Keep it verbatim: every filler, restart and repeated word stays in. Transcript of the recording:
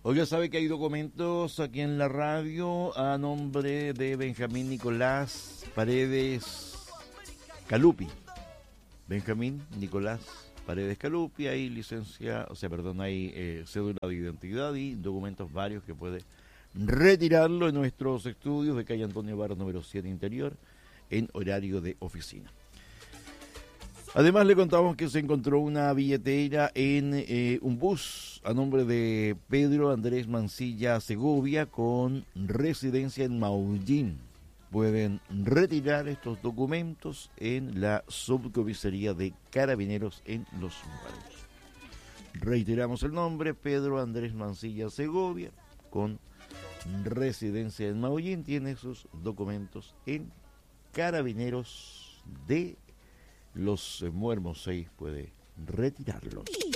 Oiga, sabe que hay documentos aquí en la radio a nombre de Benjamín Nicolás Paredes Calupi. Benjamín Nicolás Paredes Calupi, hay licencia, o sea, perdón, hay eh, cédula de identidad y documentos varios que puede retirarlo en nuestros estudios de calle Antonio Barros número siete Interior en horario de oficina. Además le contamos que se encontró una billetera en eh, un bus a nombre de Pedro Andrés Mancilla Segovia con residencia en Maullín. Pueden retirar estos documentos en la subcomisaría de Carabineros en Los Humbados. Reiteramos el nombre, Pedro Andrés Mancilla Segovia con residencia en Maullín, tiene sus documentos en Carabineros de Los Muermos seis, puede retirarlos.